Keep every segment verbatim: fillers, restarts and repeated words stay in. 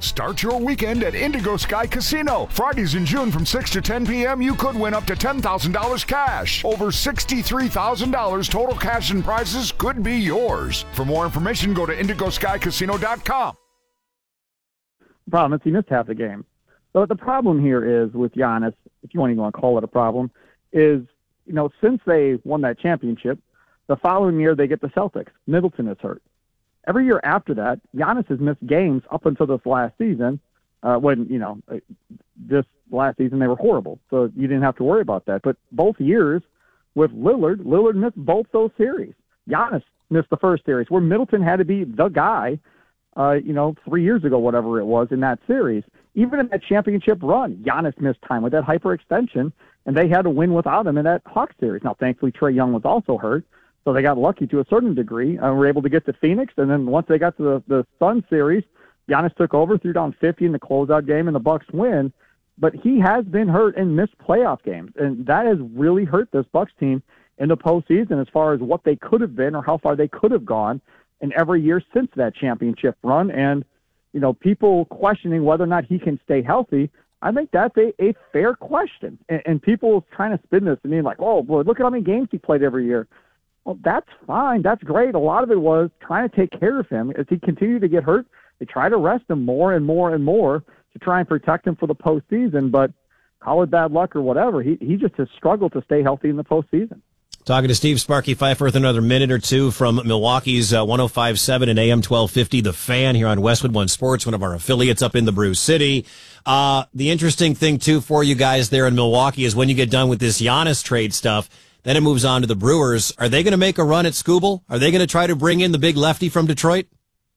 Start your weekend at Indigo Sky Casino. Fridays in June from six to ten p.m., you could win up to ten thousand dollars cash. Over sixty-three thousand dollars total cash and prizes could be yours. For more information, go to indigo sky casino dot com. The problem is he missed half the game. So the problem here is with Giannis, if you want to even want to call it a problem, is, you know, since they won that championship, the following year they get the Celtics. Middleton is hurt. Every year after that, Giannis has missed games up until this last season, uh, when, you know, this last season they were horrible. So you didn't have to worry about that. But both years with Lillard, Lillard missed both those series. Giannis missed the first series where Middleton had to be the guy, uh, you know, three years ago, whatever it was in that series. Even in that championship run, Giannis missed time with that hyperextension, and they had to win without him in that Hawks series. Now, thankfully, Trae Young was also hurt. So they got lucky to a certain degree and were able to get to Phoenix. And then once they got to the, the Sun series, Giannis took over, threw down fifty in the closeout game, and the Bucks win. But he has been hurt and missed playoff games. And that has really hurt this Bucks team in the postseason as far as what they could have been or how far they could have gone in every year since that championship run. And, you know, people questioning whether or not he can stay healthy, I think that's a, a fair question. And, and people trying to spin this and being like, oh, boy, look at how many games he played every year. Well, that's fine. That's great. A lot of it was trying to take care of him. As he continued to get hurt, they try to rest him more and more and more to try and protect him for the postseason. But call it bad luck or whatever, he he just has struggled to stay healthy in the postseason. Talking to Steve Sparky Pfeiffer with another minute or two from Milwaukee's uh, one oh five point seven and A M twelve fifty, The Fan, here on Westwood One Sports, one of our affiliates up in the Brew City. Uh, the interesting thing, too, for you guys there in Milwaukee is when you get done with this Giannis trade stuff, then it moves on to the Brewers. Are they going to make a run at Skubal? Are they going to try to bring in the big lefty from Detroit?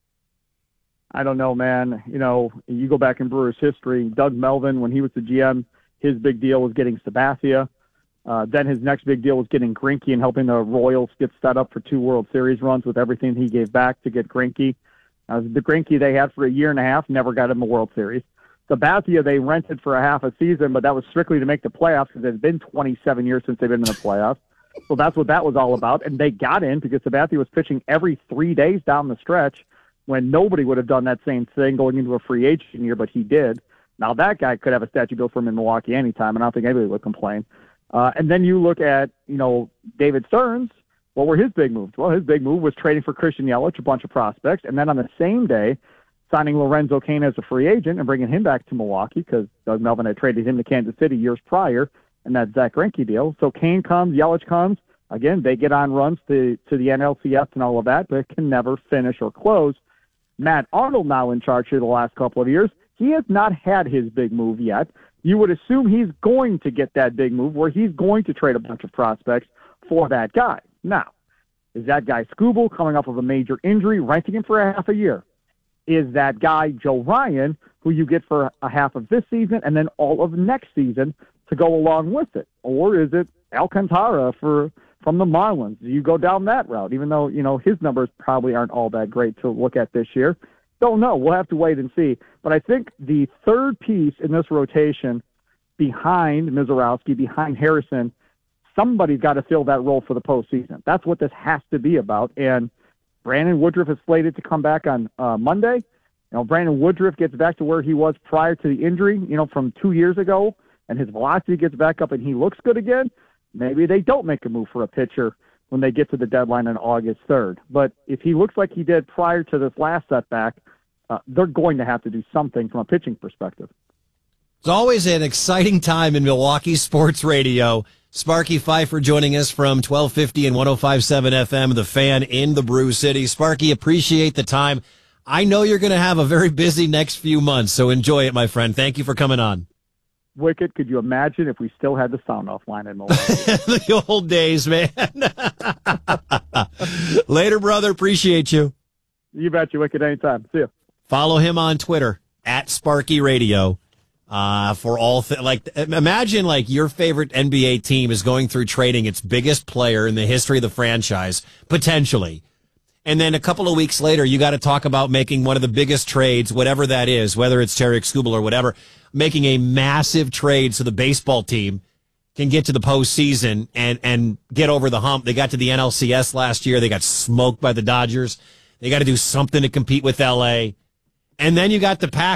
I don't know, man. You know, you go back in Brewers history, Doug Melvin, when he was the G M, his big deal was getting Sabathia. Uh, then his next big deal was getting Greinke and helping the Royals get set up for two World Series runs with everything he gave back to get Greinke. Uh, the Greinke they had for a year and a half never got him a World Series. Sabathia they rented for a half a season, but that was strictly to make the playoffs because it had been twenty-seven years since they've been in the playoffs. So that's what that was all about. And they got in because Sabathia was pitching every three days down the stretch when nobody would have done that same thing going into a free agent year, but he did. Now that guy could have a statue built for him in Milwaukee anytime, and I don't think anybody would complain. Uh, and then you look at, you know, David Stearns. What were his big moves? Well, his big move was trading for Christian Yelich, a bunch of prospects, and then on the same day, signing Lorenzo Cain as a free agent and bringing him back to Milwaukee because Doug Melvin had traded him to Kansas City years prior in that Zach Greinke deal. So Cain comes, Yelich comes. Again, they get on runs to, to the N L C S and all of that, but can never finish or close. Matt Arnold now in charge here the last couple of years. He has not had his big move yet. You would assume he's going to get that big move where he's going to trade a bunch of prospects for that guy. Now, is that guy Skubal coming off of a major injury, renting him for a half a year? Is that guy Joe Ryan, who you get for a half of this season and then all of next season to go along with it? Or is it Alcantara for from the Marlins? Do you go down that route, even though, you know, his numbers probably aren't all that great to look at this year? Don't know. We'll have to wait and see. But I think the third piece in this rotation behind Mizorowski, behind Harrison, somebody's got to fill that role for the postseason. That's what this has to be about. And Brandon Woodruff is slated to come back on uh, Monday. You know, Brandon Woodruff gets back to where he was prior to the injury, you know, from two years ago, and his velocity gets back up and he looks good again. Maybe they don't make a move for a pitcher when they get to the deadline on August third. But if he looks like he did prior to this last setback, uh, they're going to have to do something from a pitching perspective. It's always an exciting time in Milwaukee sports radio. Sparky Pfeiffer joining us from twelve fifty and one oh five point seven F M, The Fan in the Brew City. Sparky, appreciate the time. I know you're going to have a very busy next few months, so enjoy it, my friend. Thank you for coming on. Wicked, could you imagine if we still had the sound off line in Milwaukee? The old days, man. Later, brother. Appreciate you. You bet you, Wicked, anytime. See you. Follow him on Twitter, at Sparky Radio. Uh, for all, th- like, imagine, like, your favorite N B A team is going through trading its biggest player in the history of the franchise, potentially. And then a couple of weeks later, you got to talk about making one of the biggest trades, whatever that is, whether it's Tarik Skubal or whatever, making a massive trade so the baseball team can get to the postseason and, and get over the hump. They got to the N L C S last year. They got smoked by the Dodgers. They got to do something to compete with L A. And then you got the Packers.